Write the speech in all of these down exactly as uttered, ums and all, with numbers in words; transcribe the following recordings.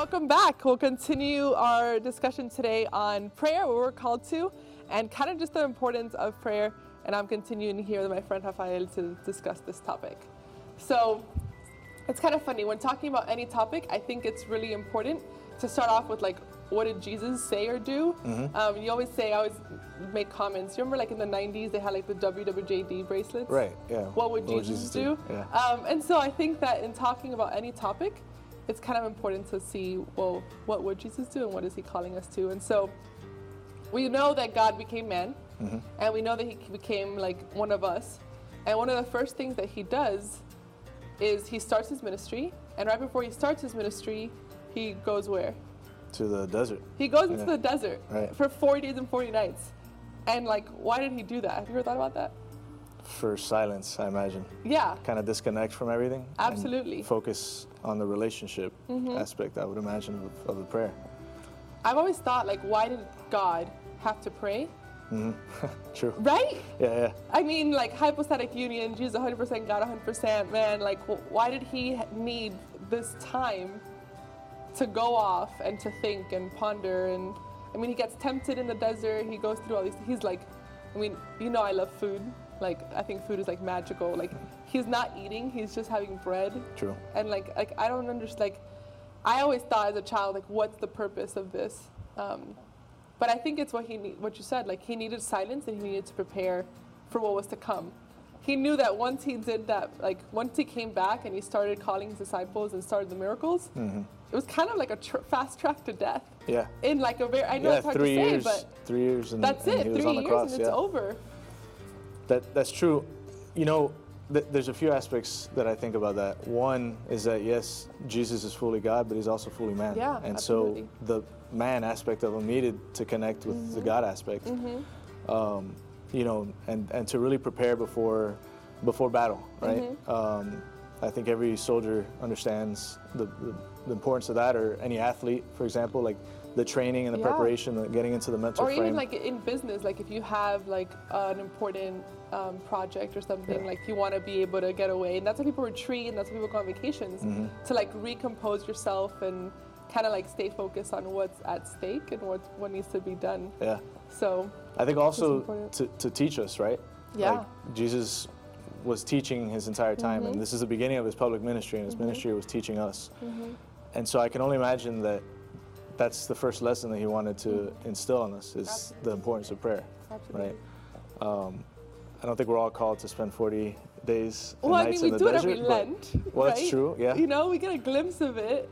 welcome back. We'll continue our discussion today on prayer, what we're called to, and kind of just the importance of prayer. And I'm continuing here with my friend Rafael to discuss this topic. So it's kind of funny when talking about any topic. I think it's really important to start off with like, what did Jesus say or do? Mm-hmm. Um, you always say, I always make comments. You remember like in the nineties, they had like the W W J D bracelets? Right, yeah. What would What Jesus, would Jesus do? do? Yeah. Um, and so I think that in talking about any topic, it's kind of important to see, well, what would Jesus do and what is he calling us to? And so we know that God became man, Mm-hmm. and we know that he became like one of us. And one of the first things that he does is he starts his ministry, and right before he starts his ministry, he goes where? To the desert. He goes into Yeah. the desert Right. for forty days and forty nights. And like, why did he do that? Have you ever thought about that? For silence, I imagine. Yeah, Kind of disconnect from everything. and Absolutely. Focus on the relationship Mm-hmm. aspect, I would imagine, of, of the prayer. I've always thought like, why did God have to pray? True. Right? Yeah, yeah. I mean, like hypostatic union, Jesus one hundred percent God, one hundred percent man. Like, wh- why did he need this time to go off and to think and ponder? And I mean, he gets tempted in the desert. He goes through all these. He's like, I mean, you know, I love food. Like, I think food is like magical. Like, he's not eating. He's just having bread. True. And like, like I don't understand. Like, I always thought as a child, like, what's the purpose of this? Um, but I think it's what he, need, what you said. Like, he needed silence and he needed to prepare for what was to come. He knew that once he did that, like, once he came back and he started calling his disciples and started the miracles, Mm-hmm. it was kind of like a tr- fast track to death. Yeah. In like a very, I know yeah, it's hard three to say, years. but Three years, and, that's and it. he was Three on the years cross. and it's yeah. over. That that's true. You know, th- there's a few aspects that I think about that. One is that yes, Jesus is fully God, but he's also fully man. Yeah, and absolutely. so the man aspect of him needed to connect with Mm-hmm. the God aspect. Um, you know, and, and to really prepare before before battle, right? Mm-hmm. Um, I think every soldier understands the, the, the importance of that, or any athlete, for example, like the training and the Yeah. preparation, the getting into the mental Or frame. even like in business, like if you have like an important um, project or something, Yeah. like you want to be able to get away, and that's why people retreat, and that's why people go on vacations Mm-hmm. to like recompose yourself and kind of like stay focused on what's at stake and what what needs to be done. yeah. So I think also important. to, to teach us, right? Yeah. Like Jesus was teaching his entire time, Mm-hmm. and this is the beginning of his public ministry, and his ministry was teaching us. Mm-hmm. And so I can only imagine that that's the first lesson that he wanted to instill on us, is Absolutely. the importance of prayer, absolutely. right? Um, I don't think we're all called to spend forty days and Well, I nights mean, we in the do it desert. every but- Lent. well, right? that's true, yeah. You know, we get a glimpse of it,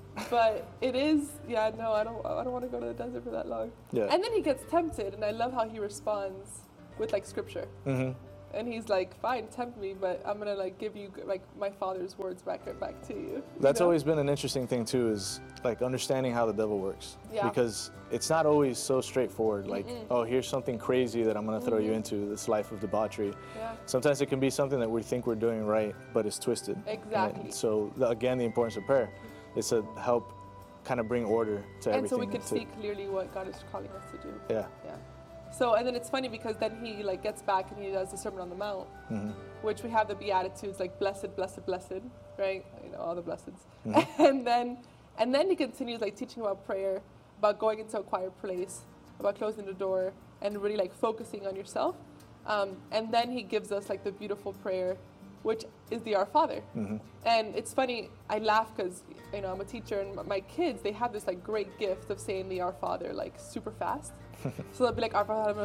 but it is, yeah, no, I don't, I don't want to go to the desert for that long. Yeah. And then he gets tempted, and I love how he responds with like scripture. hmm And he's like, fine, tempt me, but I'm gonna like give you like my father's words back back to you. you That's know? always been an interesting thing too, is like understanding how the devil works. Yeah. Because it's not always so straightforward. Like, oh, here's something crazy that I'm going to throw Mm-hmm. you into, this life of debauchery. Yeah. Sometimes it can be something that we think we're doing right, but it's twisted. right? Exactly. So the, again, the importance of prayer is to help kind of bring order to And everything. so we could to- see clearly what God is calling us to do. Yeah. Yeah. So, and then it's funny because then he like gets back and he does the Sermon on the Mount, hmm which we have the Beatitudes, like blessed, blessed, blessed, right? You know, all the blesseds. Mm-hmm. And then, and then he continues like teaching about prayer, about going into a quiet place, about closing the door, and really like focusing on yourself. Um, and then he gives us like the beautiful prayer, which is the Our Father. hmm And it's funny, I laugh because, you know, I'm a teacher and m- my kids, they have this like great gift of saying the Our Father like super fast. So they'll be like, Our Father,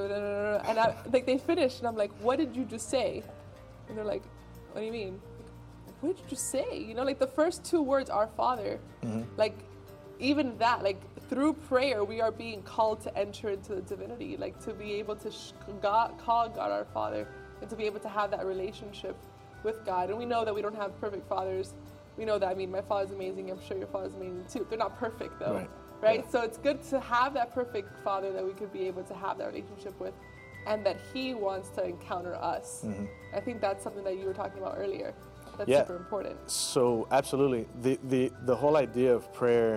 and I, like they finish and I'm like, what did you just say? And they're like, what do you mean? Like, what did you just say? You know, like the first two words, Our Father, hmm like even that, like through prayer, we are being called to enter into the divinity, like to be able to sh- God, call God our Father and to be able to have that relationship with God. And we know that we don't have perfect fathers. We know that, I mean, my father's amazing. I'm sure your father's amazing too. They're not perfect though, Right. right? Yeah. So it's good to have that perfect father that we could be able to have that relationship with, and that he wants to encounter us. hmm I think that's something that you were talking about earlier. That's Yeah. super important. So absolutely, the the the whole idea of prayer.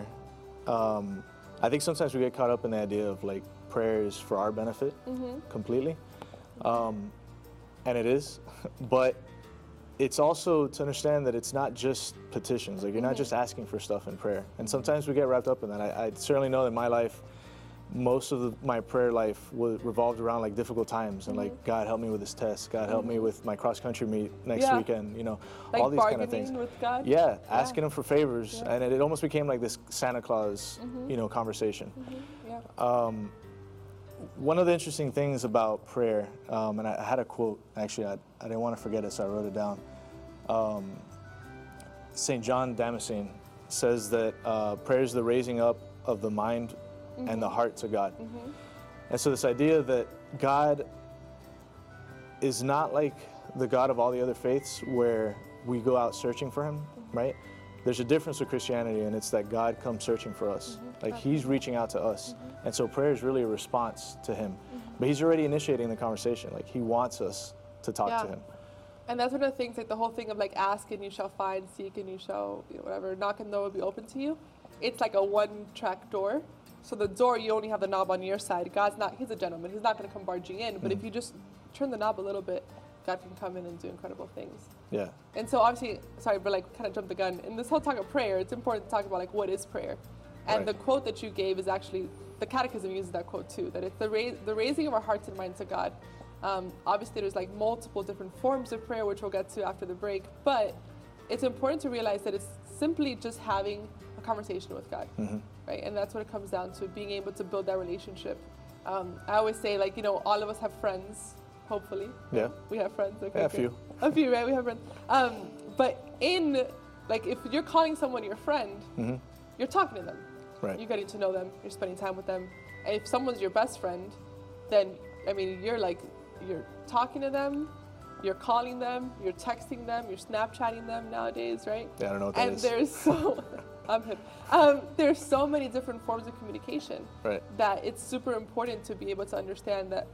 Um, I think sometimes we get caught up in the idea of like prayer is for our benefit Mm-hmm. completely, um, and it is. But it's also to understand that it's not just petitions. Like, you're not Mm-hmm. just asking for stuff in prayer. And sometimes we get wrapped up in that. I, I certainly know in my life, most of the, my prayer life was revolved around like difficult times and like, God help me with this test. God help me with my cross country meet next Mm-hmm. Yeah. weekend. You know, Like all these kind of bargaining things. with God? Yeah, asking him for favors, Yeah. Mm-hmm. and it, it almost became like this Santa Claus, you know, conversation. Yeah. Um, one of the interesting things about prayer, um, and I, I had a quote, actually, I, I didn't want to forget it, so I wrote it down. Um, Saint John Damascene says that uh, prayer is the raising up of the mind and the heart to God. And so this idea that God is not like the God of all the other faiths where we go out searching for him, right? There's a difference with Christianity, and it's that God comes searching for us. Like, he's reaching out to us. And so prayer is really a response to him. But he's already initiating the conversation. Like, he wants us to talk Yeah. to him. And that's one of the things, like the whole thing of like ask and you shall find, seek and you shall, you know, whatever, knock and the door will be open to you. It's like a one-track door. So the door, you only have the knob on your side. God's not, he's a gentleman. He's not going to come barging in. But if you just turn the knob a little bit, God can come in and do incredible things. Yeah. And so obviously, sorry, but like kind of jumped the gun. In this whole talk of prayer, it's important to talk about like what is prayer. And Right. the quote that you gave is actually, the Catechism uses that quote too, that it's the, ra- the raising of our hearts and minds to God. Um, obviously, there's like multiple different forms of prayer, which we'll get to after the break. But it's important to realize that it's simply just having a conversation with God, right? And that's what it comes down to, being able to build that relationship. Um, I always say, like, you know, all of us have friends, hopefully. Yeah. We have friends. Okay, Yeah, a good. few. A few, right? We have friends. Um, but in, like, if you're calling someone your friend, you're talking to them. Right. You're getting to know them. You're spending time with them. And if someone's your best friend, then, I mean, you're like, you're talking to them, you're calling them, you're texting them, you're Snapchatting them nowadays, right? Yeah, I don't know what that and is. there's so, I'm hip. Um, there's so many different forms of communication Right. that it's super important to be able to understand that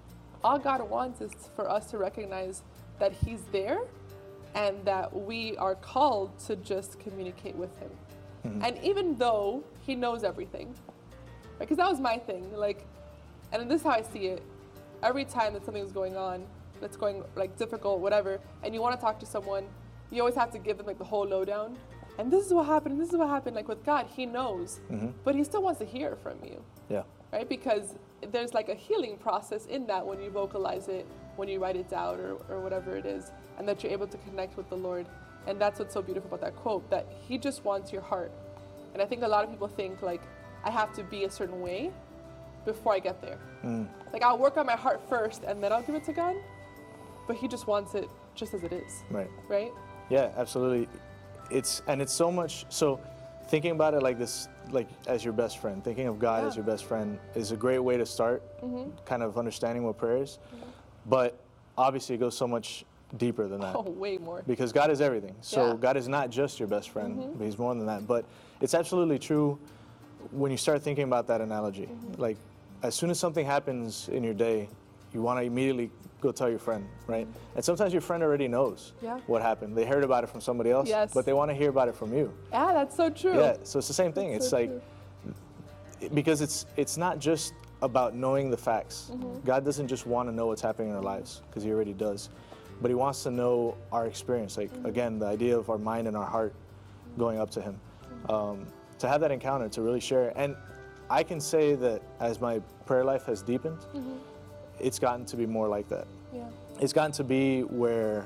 all God wants is for us to recognize that he's there and that we are called to just communicate with him. And even though he knows everything, because that was my thing, like, and this is how I see it, every time that something's going on, that's going like difficult, whatever, and you want to talk to someone, you always have to give them like the whole lowdown. And this is what happened, and this is what happened. Like with God, he knows, but he still wants to hear from you, Yeah. right? Because there's like a healing process in that when you vocalize it, when you write it down or, or whatever it is, and that you're able to connect with the Lord. And that's what's so beautiful about that quote, that he just wants your heart. And I think a lot of people think like, I have to be a certain way before I get there. Like I'll work on my heart first and then I'll give it to God, but he just wants it just as it is, Right. right? Yeah, absolutely. It's and it's so much so thinking about it like this, like as your best friend, thinking of God as Yeah. your best friend is a great way to start kind of understanding what prayer is. But obviously it goes so much deeper than that. Oh, way more. Because God is everything. So Yeah. God is not just your best friend, but he's more than that. But it's absolutely true when you start thinking about that analogy. Like as soon as something happens in your day, you want to immediately go tell your friend, right? And sometimes your friend already knows Yeah. what happened. They heard about it from somebody else, Yes. but they want to hear about it from you. Yeah, that's so true. Yeah, so it's the same thing. That's It's so like true. because it's it's not just about knowing the facts. God doesn't just want to know what's happening in our lives because he already does. But he wants to know our experience. Like again, the idea of our mind and our heart going up to him. Um, to have that encounter, to really share it. And I can say that as my prayer life has deepened, it's gotten to be more like that. Yeah. It's gotten to be where,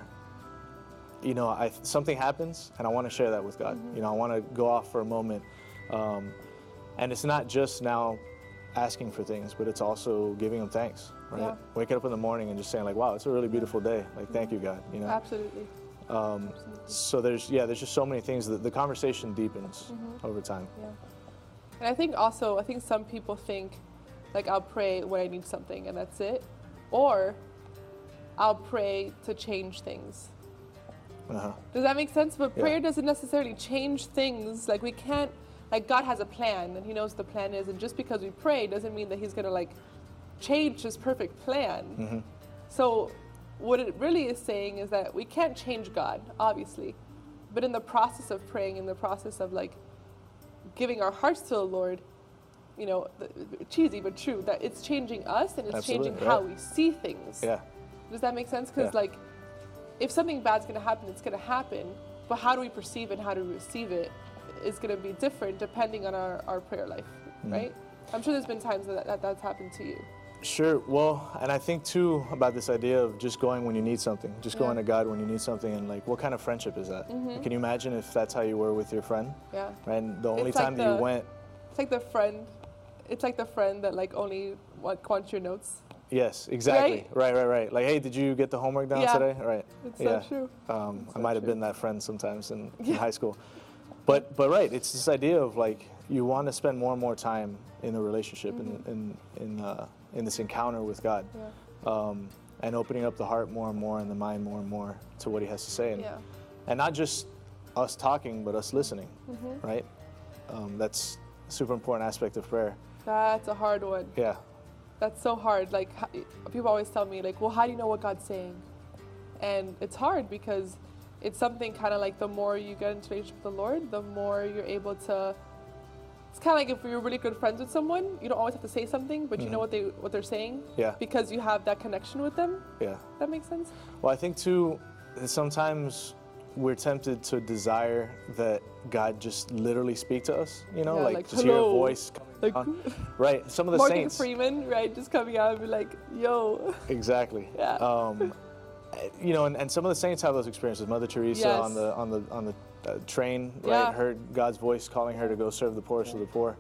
you know, I, something happens and I want to share that with God. You know, I want to go off for a moment. Um, and it's not just now asking for things, but it's also giving him thanks, right? Yeah. Waking up in the morning and just saying like, wow, it's a really beautiful day. Like, thank you, God, you know? Absolutely. Um, Absolutely. so there's, yeah, there's just so many things that the conversation deepens Mm-hmm. over time. Yeah. And I think also, I think some people think, like, I'll pray when I need something and that's it. Or I'll pray to change things. Uh-huh. Does that make sense? But Yeah. prayer doesn't necessarily change things. Like, we can't, like, God has a plan and he knows what the plan is. And just because we pray doesn't mean that he's going to, like, change his perfect plan. Mm-hmm. So what it really is saying is that we can't change God, obviously. But in the process of praying, in the process of, like, giving our hearts to the Lord, you know, th- cheesy but true, that it's changing us and it's Absolutely, changing how right. we see things. Yeah. Does that make sense? Because, Yeah. like, if something bad's going to happen, it's going to happen. But how do we perceive it and how do we receive it is going to be different depending on our, our prayer life, Mm. right? I'm sure there's been times that, that that's happened to you. Sure. Well, and I think too about this idea of just going when you need something, just Yeah. going to God when you need something, and like, what kind of friendship is that? Mhm. Can you imagine if that's how you were with your friend? Yeah. And the only It's like time that you the- went, It's like the friend, it's like the friend that like only want, wants your notes. yes, exactly, right, right, right. Like, hey, did you get the homework done Yeah. today? Right. It's Yeah. so true. Um, It's I so might have true. been that friend sometimes in, in Yeah. high school. But but right, it's this idea of like you want to spend more and more time in the relationship Mhm. in in in, uh, in this encounter with God, Yeah. um, and opening up the heart more and more and the mind more and more to what He has to say, and, Yeah. and not just us talking, but us listening, Mhm. right? Um, that's a super important aspect of prayer. That's a hard one. Yeah, That's so hard. Like h- people always tell me, like, well, how do you know what God's saying? And it's hard because it's something kind of like the more you get into relationship with the Lord, the more you're able to. It's kind of like if you're really good friends with someone, you don't always have to say something, but you know Mhm. what they what they're saying yeah, because you have that connection with them. yeah. That makes sense. Well, I think too, that sometimes we're tempted to desire that God just literally speak to us, you know, Yeah, like, like, just hear a hello. voice coming Like down. Right, some of the Morgan saints. Freeman, right, just coming out and be like, "Yo." Exactly. Yeah. Um, you know, and, and some of the saints have those experiences. Mother Teresa Yes. on the on the on the uh, train, Yeah. right, heard God's voice calling her to go serve the poorest of the poor.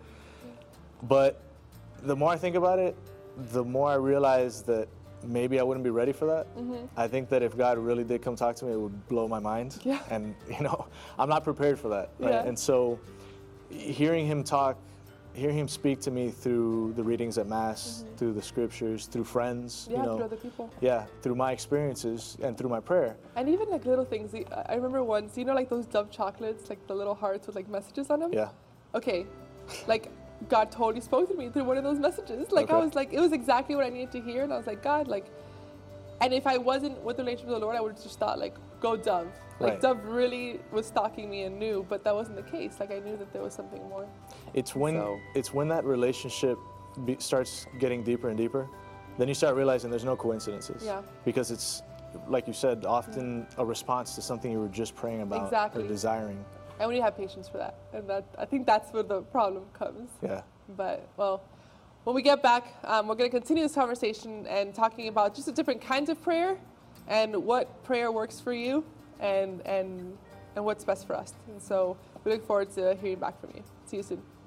But the more I think about it, the more I realize that maybe I wouldn't be ready for that. Mhm. I think that if God really did come talk to me, it would blow my mind. Yeah. And you know, I'm not prepared for that. Right. Yeah. And so, hearing Him talk, hearing Him speak to me through the readings at Mass, Mhm. through the Scriptures, through friends, Yeah, you through know, other people. yeah, through my experiences and through my prayer. And even like little things. the- I remember once, you know, like those Dove chocolates, like the little hearts with like messages on them. Yeah. Okay, like God totally spoke to me through one of those messages. Like I Okay. was like, it was exactly what I needed to hear, and I was like, God, like, and if I wasn't with the relationship with the Lord, I would have just thought like, go Dove. Like Right. Dove really was stalking me and knew, but that wasn't the case. Like I knew that there was something more. It's when So- it's when that relationship be, starts getting deeper and deeper, then you start realizing there's no coincidences. Yeah. Because it's, like you said, often a response to something you were just praying about Exactly. or desiring. And we need to have patience for that, and that I think that's where the problem comes. Yeah. But, well, when we get back, um, we're going to continue this conversation and talking about just the different kinds of prayer and what prayer works for you and, and, and what's best for us. And so we look forward to hearing back from you. See you soon.